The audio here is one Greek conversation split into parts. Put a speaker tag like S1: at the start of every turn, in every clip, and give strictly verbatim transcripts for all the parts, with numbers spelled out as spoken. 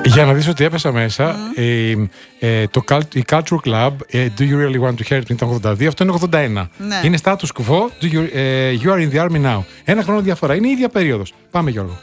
S1: Για να δεις ότι έπεσα μέσα, mm. ε, ε, το, η Culture Club, ε, Do You Really Want To Hear It, ήταν ογδόντα δύο, αυτό είναι ογδόντα ένα. Ναι. Είναι status quo, do you, ε, you Are In The Army Now. Ένα χρόνο διαφορά, είναι η ίδια περίοδος. Πάμε, Γιώργο.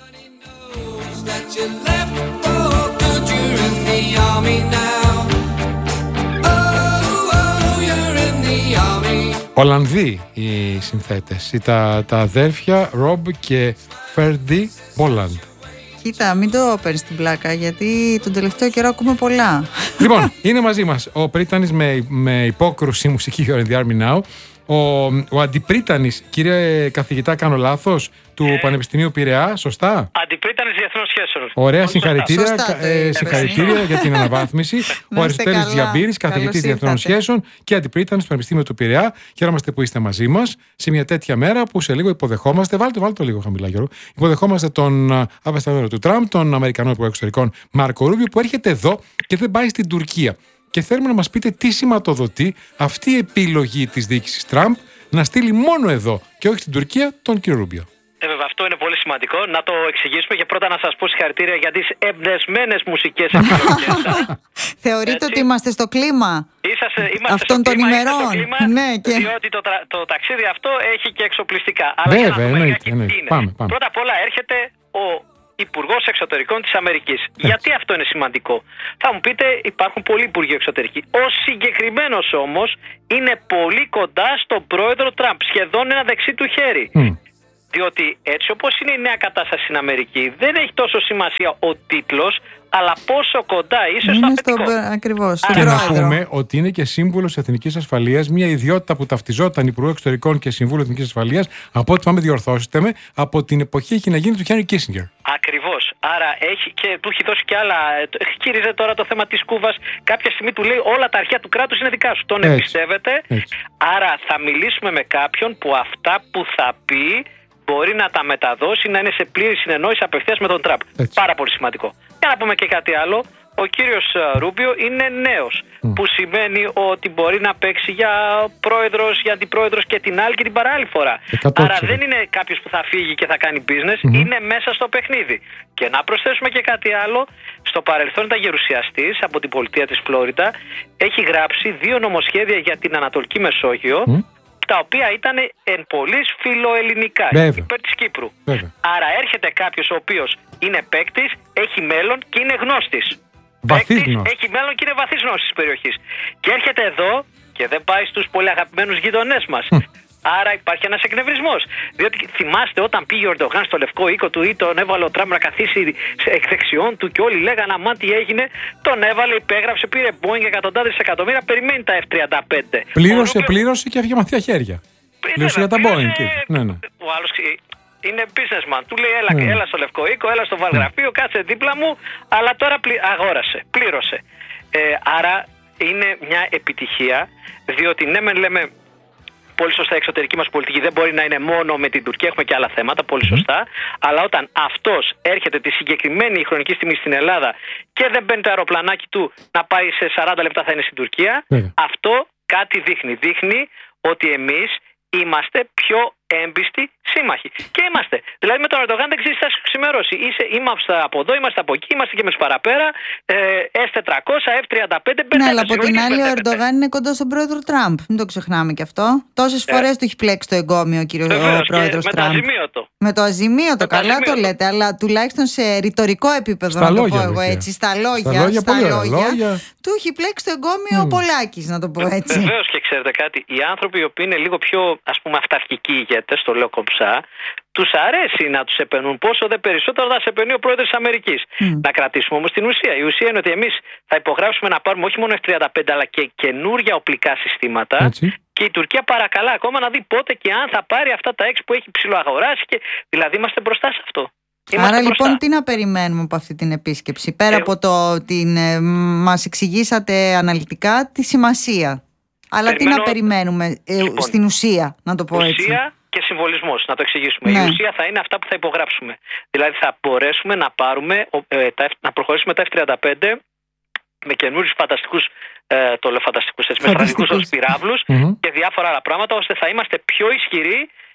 S1: Ολλανδοί οι συνθέτες, τα, τα αδέρφια Rob και Ferdy Bolland.
S2: Κοίτα, μην το παίρνεις στην πλάκα, γιατί τον τελευταίο καιρό ακούμε πολλά.
S1: Λοιπόν, είναι μαζί μας ο Πρίτανης με, με υπόκρουση μουσική You're in the Army Now. Ο, ο Αντιπρίτανης, κύριε καθηγητά, κάνω λάθος, του ε, Πανεπιστημίου Πειραιά, σωστά?
S3: Αντιπρίτανης Διεθνών Σχέσεων.
S1: Ωραία, συγχαρητήρια, σωστά, ε, συγχαρητήρια για την αναβάθμιση. Ο Αριστοτέλης Διαμπύρης, καθηγητής Διεθνών Σχέσεων και Αντιπρίτανης του Πανεπιστημίου του Πειραιά. Χαίρομαστε που είστε μαζί μας σε μια τέτοια μέρα που σε λίγο υποδεχόμαστε. Βάλτε, βάλτε το λίγο χαμηλά, Γιώργο. Υποδεχόμαστε τον απεσταλμένο του Τραμπ, τον Αμερικανό Υπουργό Εξωτερικών Μάρκο Ρούμπιο, που έρχεται εδώ και δεν πάει στην Τουρκία. Και θέλουμε να μας πείτε τι σηματοδοτεί αυτή η επιλογή της διοίκησης Τραμπ να στείλει μόνο εδώ και όχι στην Τουρκία τον κύριο Ρούμπιο.
S3: Ε, βέβαια, αυτό είναι πολύ σημαντικό. Να το εξηγήσουμε και πρώτα να σας πω συγχαρητήρια για τις εμπνευσμένες μουσικές επιλογές.
S2: Θεωρείτε ότι είμαστε στο κλίμα
S3: είσαστε, είμαστε
S2: αυτών
S3: στο
S2: των
S3: κλίμα,
S2: ημερών?
S3: Κλίμα,
S2: ναι, και...
S3: διότι το, το ταξίδι αυτό έχει και εξοπλιστικά. Αλλά
S1: βέβαια, εννοείται. Πάμε, πάμε.
S3: Πρώτα απ' όλα έρχεται ο Υπουργός Εξωτερικών της Αμερικής. Έτσι. Γιατί αυτό είναι σημαντικό? Θα μου πείτε, υπάρχουν πολλοί υπουργοί εξωτερικοί. Ο συγκεκριμένος όμως είναι πολύ κοντά στον πρόεδρο Τραμπ. Σχεδόν ένα δεξί του χέρι. Mm. Διότι έτσι όπως είναι η νέα κατάσταση στην Αμερική, δεν έχει τόσο σημασία ο τίτλος, αλλά πόσο κοντά είσαι στο αφεντικό.
S2: Ακριβώς.
S1: Και να πούμε ότι είναι και σύμβουλος Εθνικής Ασφαλείας, μια ιδιότητα που ταυτιζόταν Υπουργό Εξωτερικών και Συμβούλιο Εθνικής Ασφαλείας, από ό,τι πάμε, διορθώστε με, από την εποχή έχει να γίνει του Χένρι Κίσινγκερ.
S3: Ακριβώς. Άρα έχει και του έχει δώσει και άλλα. Χείριζε τώρα το θέμα της Κούβας. Κάποια στιγμή του λέει όλα τα αρχεία του κράτους είναι δικά σου. Τον έτσι, εμπιστεύεται. Έτσι. Άρα θα μιλήσουμε με κάποιον που αυτά που θα πει μπορεί να τα μεταδώσει, να είναι σε πλήρη συνεννόηση απευθείας με τον Τραμπ. Πάρα πολύ σημαντικό. Για να πούμε και κάτι άλλο. Ο κύριος Ρούμπιο είναι νέος, mm. που σημαίνει ότι μπορεί να παίξει για πρόεδρος, για αντιπρόεδρος και την άλλη και την παράλληλη φορά. εκατό τοις εκατό. Άρα δεν είναι κάποιος που θα φύγει και θα κάνει business, mm-hmm. είναι μέσα στο παιχνίδι. Και να προσθέσουμε και κάτι άλλο. Στο παρελθόν ήταν γερουσιαστής από την πολιτεία της Φλόριντα. Έχει γράψει δύο νομοσχέδια για την Ανατολική Μεσόγειο, mm. τα οποία ήταν εν πολλής φιλοελληνικά, υπέρ της Κύπρου. Βέβαια. Άρα έρχεται κάποιος ο οποίος είναι παίκτης, έχει μέλλον και είναι γνώστης. Παίκτης, έχει μέλλον και είναι βαθύς γνώστης της περιοχής. Και έρχεται εδώ και δεν πάει στους πολύ αγαπημένους γειτονές μας. Mm. Άρα υπάρχει ένας εκνευρισμός. Διότι θυμάστε όταν πήγε ο Ερντογάν στο Λευκό Οίκο του ή τον έβαλε ο Τραμπ να καθίσει εκ δεξιών του και όλοι λέγανε αμά τι έγινε, τον έβαλε, υπέγραψε, πήρε Boeing εκατοντάδες εκατομμύρια, περιμένει τα εφ τριάντα πέντε.
S1: Πλήρωσε, Ρούμπιο... πλήρωσε και έφυγε μαθιά χέρια. Πλήρωσε για τα Boeing. Ναι, ναι.
S3: Ο άλλος είναι businessman. Του λέει έλα, ναι. έλα στο Λευκό Οίκο, έλα στο Βαλγραφείο, κάτσε δίπλα μου, αλλά τώρα πλη... αγόρασε, πλήρωσε. Ε, άρα είναι μια επιτυχία, διότι ναι μεν λέμε πολύ σωστά η εξωτερική μας πολιτική δεν μπορεί να είναι μόνο με την Τουρκία, έχουμε και άλλα θέματα, πολύ σωστά, mm. αλλά όταν αυτός έρχεται τη συγκεκριμένη χρονική στιγμή στην Ελλάδα και δεν μπαίνει το αεροπλανάκι του να πάει σε σαράντα λεπτά θα είναι στην Τουρκία, mm. αυτό κάτι δείχνει. Δείχνει ότι εμείς είμαστε πιο έμπιστοι σύμμαχοι. Και είμαστε. Δηλαδή με τον Ερντογάν δεν ξέρει τι θα σου ξημερώσει. Είμαστε από εδώ, είμαστε από εκεί, είμαστε και με παραπέρα. Ε, ες τετρακόσια, εφ τριάντα πέντε,
S2: ναι, αλλά από την άλλη ο Ερντογάν είναι κοντά στον πρόεδρο Τραμπ. Μην το ξεχνάμε και αυτό. Τόσες ε. φορές του έχει πλέξει το εγκόμιο ο κύριος πρόεδρος Τραμπ.
S3: Με το αζημίωτο.
S2: Με το αζημίωτο, καλά το, το λέτε, αλλά τουλάχιστον σε ρητορικό επίπεδο,
S1: στα
S2: να
S1: λόγια,
S2: το πω εγώ έτσι. Στα λόγια,
S1: στα λόγια,
S2: στα λόγια,
S1: λόγια.
S2: του έχει πλέξει το εγκόμιο mm. ο Πολάκης, να το πω έτσι.
S3: Βεβαίως, και ξέρετε κάτι, οι άνθρωποι οι οποίοι είναι λίγο πιο ας πούμε αυταρχικοί ηγέτες, το λέω κομψά, τους αρέσει να τους επενούν, πόσο δε περισσότερο θα σε επενεί ο πρόεδρος της Αμερικής. Mm. Να κρατήσουμε όμως την ουσία. Η ουσία είναι ότι εμείς θα υπογράψουμε να πάρουμε όχι μόνο εφ τριάντα πέντε αλλά και καινούργια οπλικά συστήματα. Έτσι. Και η Τουρκία παρακαλά ακόμα να δει πότε και αν θα πάρει αυτά τα έξι που έχει ψιλοαγοράσει. Και... δηλαδή είμαστε μπροστά σε αυτό. Είμαστε
S2: Άρα
S3: μπροστά.
S2: Λοιπόν τι να περιμένουμε από αυτή την επίσκεψη, πέρα ε... από το ότι ε, μας εξηγήσατε αναλυτικά τη σημασία. Αλλά Περιμένω... τι να περιμένουμε ε, λοιπόν, στην ουσία, να το πω
S3: ουσία
S2: έτσι.
S3: Και συμβολισμός, να το εξηγήσουμε.
S2: Ναι.
S3: Η ουσία θα είναι αυτά που θα υπογράψουμε. Δηλαδή θα μπορέσουμε να πάρουμε, ε, τα, να προχωρήσουμε τα εφ τριάντα πέντε με καινούριους φανταστικούς, ε, το λέω φανταστικούς, έτσι, με στρατηγικούς πυράβλους mm-hmm. και διάφορα άλλα πράγματα, ώστε θα είμαστε πιο ισχυροί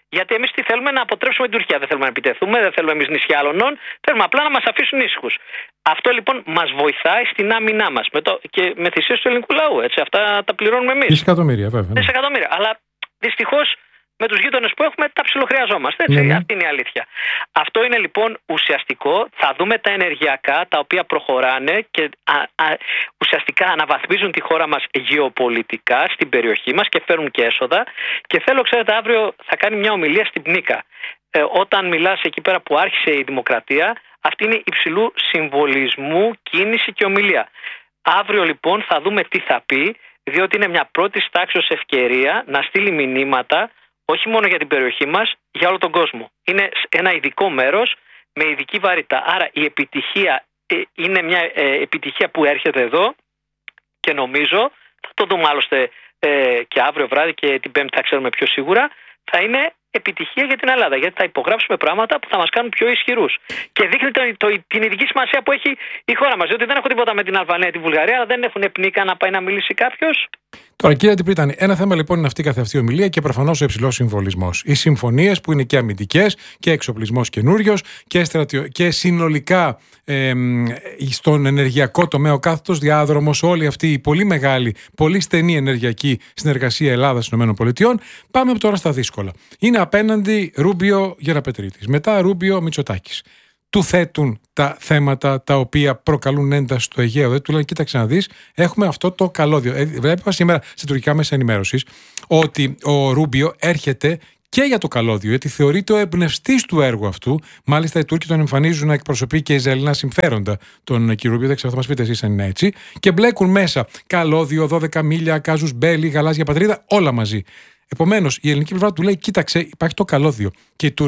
S3: Γιατί εμείς τι θέλουμε? Να αποτρέψουμε την Τουρκία. Δεν θέλουμε να επιτεθούμε, δεν θέλουμε εμείς νησιά άλλων, θέλουμε απλά να μας αφήσουν ήσυχους. Αυτό λοιπόν μας βοηθάει στην άμυνά μας. Με το, και με θυσίες του ελληνικού λαού. Έτσι, αυτά τα πληρώνουμε εμείς.
S1: Δισεκατομμύρια, βέβαια. Ναι.
S3: Δισεκατομμύρια. Αλλά δυστυχώς με τους γείτονες που έχουμε τα ψιλοχρειαζόμαστε. Έτσι, ναι. Αυτή είναι η αλήθεια. Αυτό είναι λοιπόν ουσιαστικό. Θα δούμε τα ενεργειακά τα οποία προχωράνε και α, α, ουσιαστικά αναβαθμίζουν τη χώρα μας γεωπολιτικά στην περιοχή μας και φέρουν και έσοδα. Και θέλω, ξέρετε, αύριο θα κάνει μια ομιλία στην Πνίκα. Ε, όταν μιλάς εκεί πέρα που άρχισε η δημοκρατία, αυτή είναι υψηλού συμβολισμού κίνηση και ομιλία. Αύριο λοιπόν θα δούμε τι θα πει, διότι είναι μια πρώτη τάξης ευκαιρία να στείλει μηνύματα όχι μόνο για την περιοχή μας, για όλο τον κόσμο. Είναι ένα ειδικό μέρος με ειδική βαρύτητα. Άρα η επιτυχία ε, είναι μια ε, επιτυχία που έρχεται εδώ και νομίζω, θα το δούμε άλλωστε ε, και αύριο βράδυ και την Πέμπτη θα ξέρουμε πιο σίγουρα, θα είναι επιτυχία για την Ελλάδα. Γιατί θα υπογράψουμε πράγματα που θα μας κάνουν πιο ισχυρούς. Και δείχνει το, το, την ειδική σημασία που έχει η χώρα μας. Διότι δεν έχω τίποτα με την Αλβανία ή τη Βουλγαρία, αλλά δεν έχουν πνίκα να πάει να μιλήσει κάποιος.
S1: Τώρα, κύριε Αντιπρίτανη, ένα θέμα λοιπόν είναι αυτή η καθεαυτή ομιλία και προφανώς ο υψηλός συμβολισμός. Οι συμφωνίες που είναι και αμυντικές και εξοπλισμός καινούριος και, στρατιο... και συνολικά ε, στον ενεργειακό τομέα, ο κάθετος διάδρομος, όλη αυτή η πολύ μεγάλη, πολύ στενή ενεργειακή συνεργασία Ελλάδα-ΗΠΑ. Πάμε τώρα στα δύσκολα. Είναι απέναντι Ρούμπιο Γεραπετρίτης, μετά Ρούμπιο Μητσοτάκης. Του θέτουν τα θέματα τα οποία προκαλούν ένταση στο Αιγαίο. Δεν του λένε, κοίταξε να δεις, έχουμε αυτό το καλώδιο. Ε, βλέπουμε σήμερα σε τουρκικά μέσα ενημέρωσης ότι ο Ρούμπιο έρχεται και για το καλώδιο, γιατί θεωρείται ο εμπνευστής του έργου αυτού. Μάλιστα, οι Τούρκοι τον εμφανίζουν να εκπροσωπεί και Ισραηλινά συμφέροντα τον κύριο Ρούμπιο. Δεν ξέρω, θα μας πείτε εσείς αν είναι έτσι. Και μπλέκουν μέσα καλώδιο, δώδεκα μίλια, κάζους μπέλι, γαλάζια πατρίδα, όλα μαζί. Επομένως, η ελληνική πλευρά του λέει: κοίταξε, υπάρχει το καλώδιο. Και οι Τούρκοι